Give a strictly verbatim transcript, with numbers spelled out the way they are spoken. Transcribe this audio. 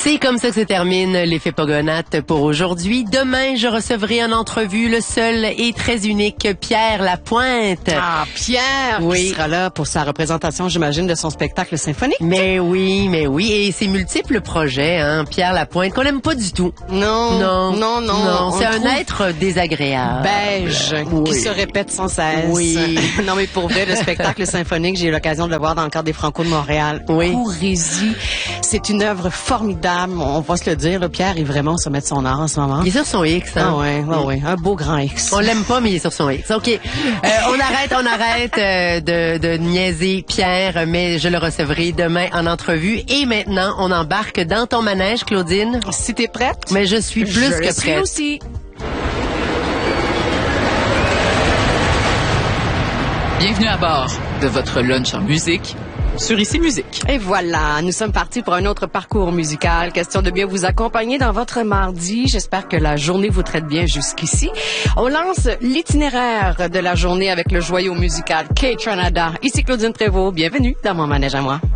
C'est comme ça que se termine l'effet Pogonate pour aujourd'hui. Demain, je recevrai en entrevue le seul et très unique Pierre Lapointe. Ah, Pierre! Oui. Qui sera là pour sa représentation, j'imagine, de son spectacle symphonique. Mais oui, mais oui. Et ses multiples projets, hein. Pierre Lapointe, qu'on n'aime pas du tout. Non. Non. Non, non. Non, c'est un trouve être désagréable. beige, Oui. qui se répète sans cesse. Oui. Non, mais pour vrai, le spectacle symphonique, j'ai eu l'occasion de le voir dans le cadre des Franco de Montréal. Oui. Courez-y. C'est une œuvre formidable. On va se le dire, là, Pierre est vraiment au sommet de son art en ce moment. Il est sur son X, hein. Ah ouais, ouais, ouais. Un beau grand X. On l'aime pas, mais il est sur son X. OK. Euh, on arrête, on arrête euh, de, de niaiser Pierre, mais je le recevrai demain en entrevue. Et maintenant, on embarque dans ton manège, Claudine. Si t'es prête? Mais je suis plus je que le suis prête. aussi. Bienvenue à bord de votre lunch en musique sur Ici Musique. Et voilà, nous sommes partis pour un autre parcours musical. Question de bien vous accompagner dans votre mardi. J'espère que la journée vous traite bien jusqu'ici. On lance l'itinéraire de la journée avec le joyau musical K-Tronada. Ici Claudine Prévost. Bienvenue dans mon manège à moi.